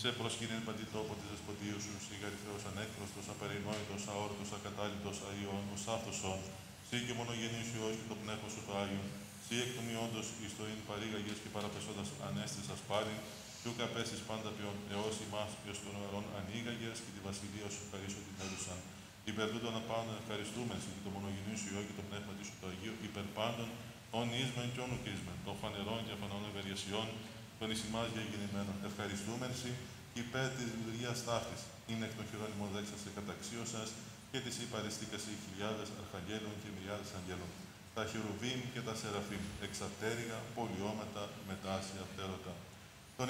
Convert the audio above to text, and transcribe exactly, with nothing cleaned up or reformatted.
Σε προσκύνην παντή τόπο της δεσποτείου σου, σιγαριθρός ανέκφραστος, απερινόητος, αόρτος, ακατάλητος, αϊών, ως άφθοσον, σύ και μονογενής Υιός και το πνεύμα σου το Άγιον, σύ εκ του μειόντος εις το ειν παρήγαγες και παραπεσόντας ανέστησας πάριν, του καπέσεις πάντα ποιον εώς ημάς εις των ουρανών ανοίγαγες και τη βασιλεία σου χαρίσω την έλουσαν. Υπερ τούτων απάντων ευχαριστούμεν σοι και το μονογενή σου Υιό και το πνεύμα σου το Αγίο, υπερ πάντων ον ίσμεν και ον ουκίσμεν, των φανερών και αφανών ευεργεσιών, των εις ημάς διαγεννημένων. Ευχαριστούμεν σοι υπέρ της λειτουργίας ταύτης, είναι εκ των χειρόνιμων δέξας και καταξίωσας και της υπαριστήκας οι χιλιάδες αρχαγγέλων και μυριάδες αγγέλων. Τα χερουβίμ και τα σεραφείμ, εξαπτέρυγα, πολιώματα, μετάσια, πτέρωτα.